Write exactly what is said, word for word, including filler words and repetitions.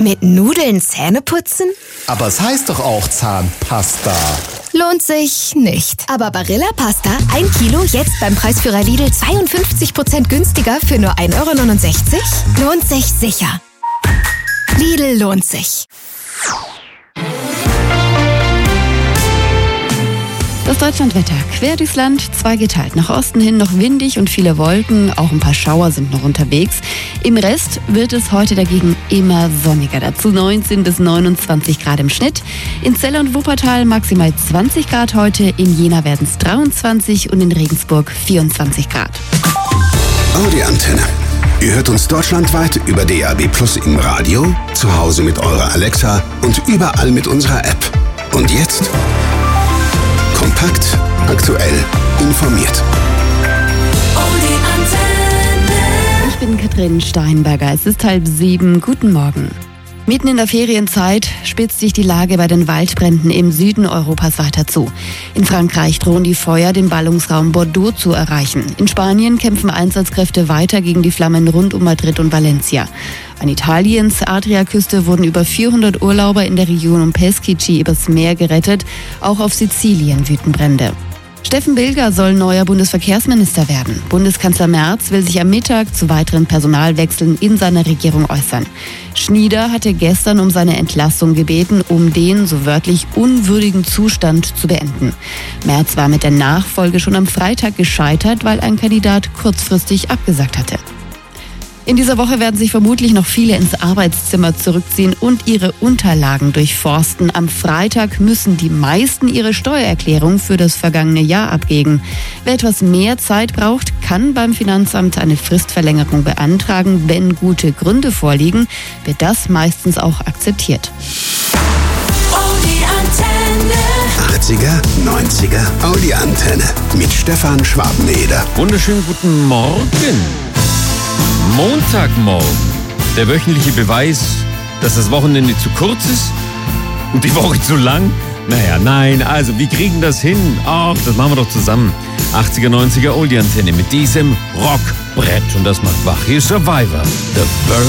Mit Nudeln Zähne putzen? Aber es heißt doch auch Zahnpasta. Lohnt sich nicht. Aber Barilla Pasta, ein Kilo, jetzt beim Preisführer Lidl zweiundfünfzig Prozent günstiger für nur ein Euro neunundsechzig? Lohnt sich sicher. Lidl lohnt sich. Das Deutschlandwetter quer durchs Land, zweigeteilt. Nach Osten hin noch windig und viele Wolken, auch ein paar Schauer sind noch unterwegs. Im Rest wird es heute dagegen immer sonniger. Dazu neunzehn bis neunundzwanzig Grad im Schnitt. In Celle und Wuppertal maximal zwanzig Grad heute, in Jena werden es dreiundzwanzig und in Regensburg vierundzwanzig Grad. Audi Antenne. Ihr hört uns deutschlandweit über D A B Plus im Radio, zu Hause mit eurer Alexa und überall mit unserer App. Und jetzt? Kompakt, aktuell, informiert. Ich bin Katrin Steinberger. Es ist halb sieben. Guten Morgen. Mitten in der Ferienzeit spitzt sich die Lage bei den Waldbränden im Süden Europas weiter zu. In Frankreich drohen die Feuer, den Ballungsraum Bordeaux zu erreichen. In Spanien kämpfen Einsatzkräfte weiter gegen die Flammen rund um Madrid und Valencia. An Italiens Adriaküste wurden über vierhundert Urlauber in der Region um Peschici übers Meer gerettet. Auch auf Sizilien wüten Brände. Steffen Bilger soll neuer Bundesverkehrsminister werden. Bundeskanzler Merz will sich am Mittag zu weiteren Personalwechseln in seiner Regierung äußern. Schnieder hatte gestern um seine Entlassung gebeten, um den, so wörtlich, unwürdigen Zustand zu beenden. Merz war mit der Nachfolge schon am Freitag gescheitert, weil ein Kandidat kurzfristig abgesagt hatte. In dieser Woche werden sich vermutlich noch viele ins Arbeitszimmer zurückziehen und ihre Unterlagen durchforsten. Am Freitag müssen die meisten ihre Steuererklärung für das vergangene Jahr abgeben. Wer etwas mehr Zeit braucht, kann beim Finanzamt eine Fristverlängerung beantragen. Wenn gute Gründe vorliegen, wird das meistens auch akzeptiert. achtziger, neunziger, Audi Antenne mit Stefan Schwabeneder. Wunderschönen guten Morgen. Montagmorgen. Der wöchentliche Beweis, dass das Wochenende zu kurz ist und die Woche zu lang. Naja, nein, also wir kriegen das hin. Ach, das machen wir doch zusammen. achtziger, neunziger Oldie Antenne mit diesem Rockbrett. Und das macht wach. Hier ist Survivor. The